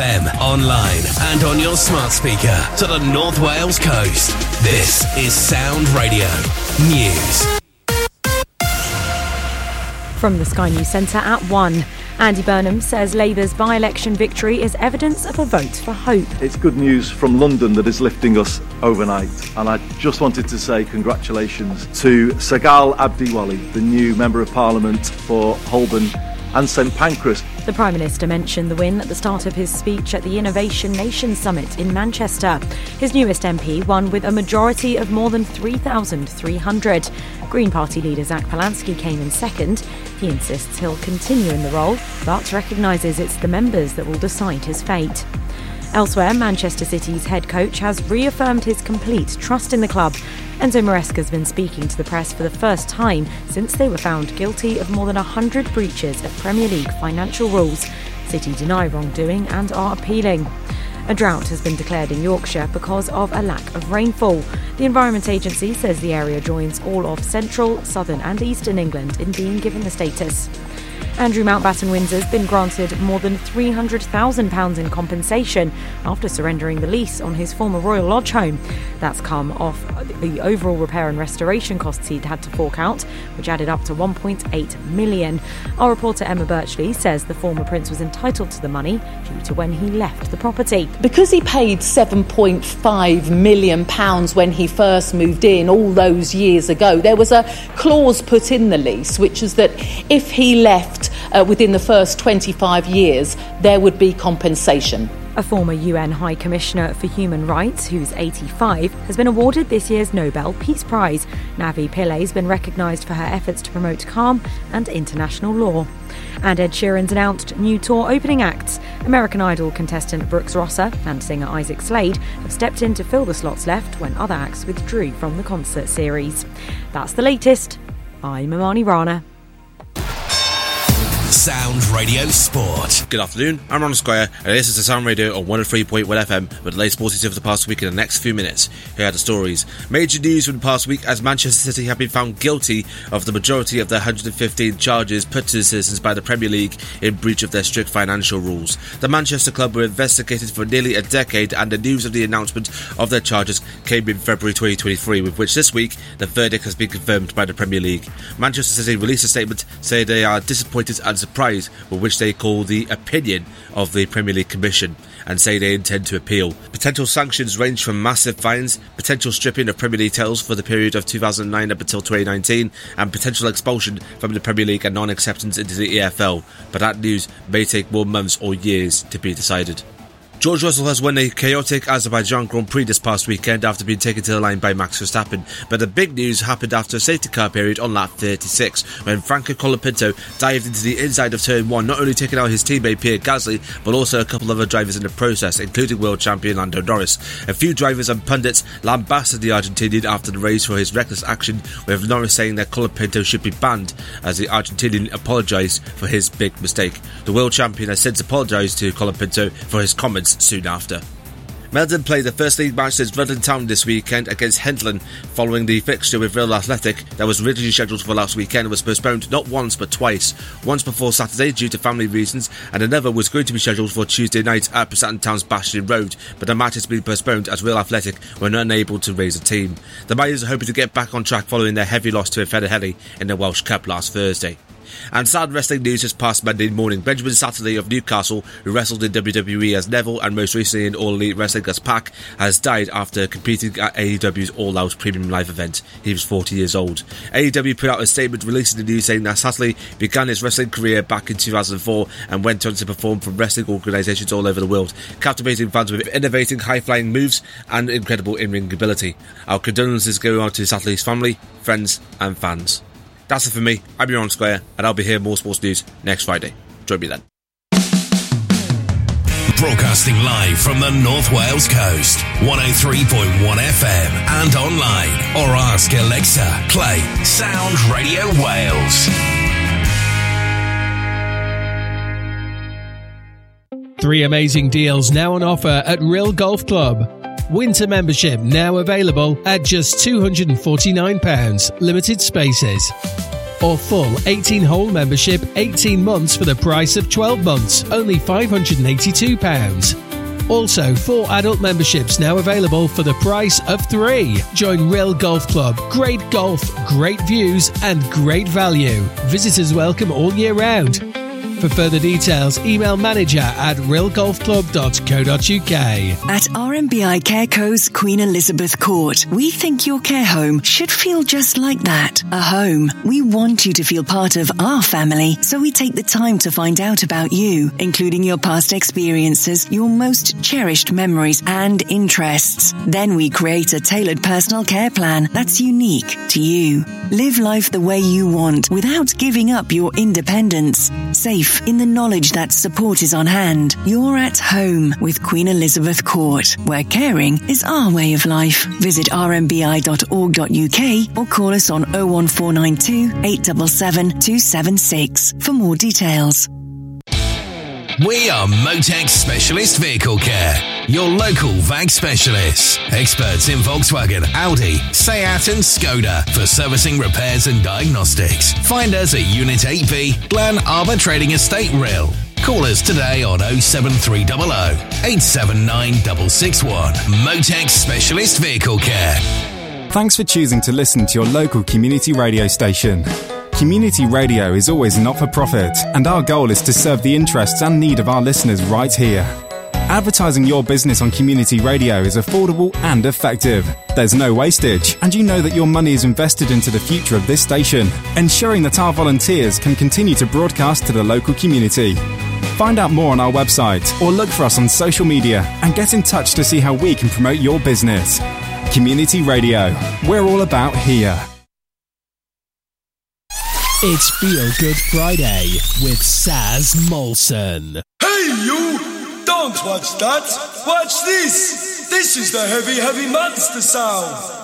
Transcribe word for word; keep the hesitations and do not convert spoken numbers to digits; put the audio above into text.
M, online and on your smart speaker to the North Wales coast. This is Sound Radio News. From the Sky News Centre at one. Andy Burnham says Labour's by-election victory is evidence of a vote for hope. It's good news from London that is lifting us overnight. And I just wanted to say congratulations to Sagal Abdiwali, the new Member of Parliament for Holborn and St Pancras. The Prime Minister mentioned the win at the start of his speech at the Innovation Nation Summit in Manchester. His newest M P won with a majority of more than three thousand three hundred. Green Party leader Zach Polansky came in second. He insists he'll continue in the role, but recognises it's the members that will decide his fate. Elsewhere, Manchester City's head coach has reaffirmed his complete trust in the club. Enzo Maresca's been speaking to the press for the first time since they were found guilty of more than one hundred breaches of Premier League financial rules. City deny wrongdoing and are appealing. A drought has been declared in Yorkshire because of a lack of rainfall. The Environment Agency says the area joins all of central, southern and eastern England in being given the status. Andrew Mountbatten-Windsor's been granted more than three hundred thousand pounds in compensation after surrendering the lease on his former Royal Lodge home. That's come off the overall repair and restoration costs he'd had to fork out, which added up to one point eight million pounds. Our reporter Emma Birchley says the former prince was entitled to the money due to when he left the property. Because he paid seven point five million pounds when he first moved in all those years ago, there was a clause put in the lease which is that if he left Uh, within the first twenty-five years, there would be compensation. A former U N High Commissioner for Human Rights, who's eighty-five, has been awarded this year's Nobel Peace Prize. Navi Pillay has been recognised for her efforts to promote calm and international law. And Ed Sheeran's announced new tour opening acts. American Idol contestant Brooks Rosser and singer Isaac Slade have stepped in to fill the slots left when other acts withdrew from the concert series. That's the latest. I'm Imani Rana. Sound Radio Sport. Good afternoon, I'm Ron Squire, and this is the Sound Radio on one oh three point one F M with the latest sports over the past week in the next few minutes. Here are the stories. Major news from the past week as Manchester City have been found guilty of the majority of the one hundred fifteen charges put to citizens by the Premier League in breach of their strict financial rules. The Manchester club were investigated for nearly a decade, and the news of the announcement of their charges came in February twenty twenty-three, with which this week the verdict has been confirmed by the Premier League. Manchester City released a statement saying they are disappointed and surprised with which they call the opinion of the Premier League Commission, and say they intend to appeal. Potential sanctions range from massive fines, potential stripping of Premier League titles for the period of two thousand nine up until twenty nineteen, and potential expulsion from the Premier League and non-acceptance into the E F L. But that news may take more months or years to be decided. George Russell has won a chaotic Azerbaijan Grand Prix this past weekend after being taken to the line by Max Verstappen, but the big news happened after a safety car period on lap thirty-six, when Franco Colapinto dived into the inside of turn one, not only taking out his teammate Pierre Gasly, but also a couple of other drivers in the process, including world champion Lando Norris. A few drivers and pundits lambasted the Argentinian after the race for his reckless action, with Norris saying that Colapinto should be banned, as the Argentinian apologised for his big mistake. The world champion has since apologised to Colapinto for his comments soon after. Meldon played the first league match since Rutland Town this weekend against Hendlin, following the fixture with Real Athletic that was originally scheduled for last weekend and was postponed not once but twice. Once before Saturday due to family reasons, and another was going to be scheduled for Tuesday night at Prestatyn Town's Bastion Road, but the match has been postponed as Real Athletic were unable to raise a team. The Mayors are hoping to get back on track following their heavy loss to Featherheady in the Welsh Cup last Thursday. And sad wrestling news this past Monday morning. Benjamin Satterley of Newcastle, who wrestled in W W E as Neville and most recently in All Elite Wrestling as Pac, has died after competing at A E W's All Out Premium Live event. He was forty years old. A E W put out a statement releasing the news saying that Satterley began his wrestling career back in two thousand four and went on to perform for wrestling organisations all over the world, captivating fans with innovating high-flying moves and incredible in-ring ability. Our condolences go out to Satterley's family, friends and fans. That's it for me. I'm Ron Square, and I'll be here more sports news next Friday. Join me then. Broadcasting live from the North Wales coast, one oh three point one F M, and online, or ask Alexa, play Sound Radio Wales. Three amazing deals now on offer at Real Golf Club. Winter membership now available at just two hundred forty-nine pounds, limited spaces. or full eighteen-hole membership, eighteen months for the price of twelve months, only five hundred eighty-two pounds. Also, four adult memberships now available for the price of three. Join Rill Golf Club. Great golf, great views and great value. Visitors welcome all year round. For further details, email manager at rill golf club dot co dot uk. At R M B I Careco's Queen Elizabeth Court, we think your care home should feel just like that, a home. We want you to feel part of our family, so we take the time to find out about you, including your past experiences, your most cherished memories and interests. Then we create a tailored personal care plan that's unique to you. Live life the way you want without giving up your independence. Safe in the knowledge that support is on hand. You're at home with Queen Elizabeth Court, where caring is our way of life. Visit r m b i dot org dot u k or call us on oh one four nine two, eight seven seven, two seven six for more details. We are Motec Specialist Vehicle Care, your local V A G specialists. Experts in Volkswagen, Audi, Seat and Skoda for servicing, repairs and diagnostics. Find us at Unit eight B, Glen Arbor Trading Estate, Rill. Call us today on oh seven three hundred, eight seven nine six six one. Motec Specialist Vehicle Care. Thanks for choosing to listen to your local community radio station. Community radio is always not-for-profit, and our goal is to serve the interests and need of our listeners right here. Advertising your business on community radio is affordable and effective. There's no wastage, and you know that your money is invested into the future of this station, ensuring that our volunteers can continue to broadcast to the local community. Find out more on our website or look for us on social media and get in touch to see how we can promote your business. Community Radio. We're all about here. It's Feel Good Friday with Saz Molson. Hey you! Don't watch that! Watch this! This is the heavy, heavy monster sound!